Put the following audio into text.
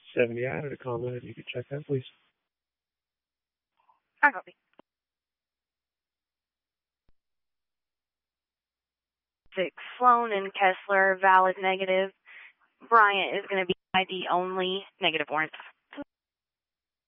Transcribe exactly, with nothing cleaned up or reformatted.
seventy, I added a comment. If you could check that, please. I copy. Six, Sloan and Kessler, valid negative. Bryant is going to be I D only, negative warrants.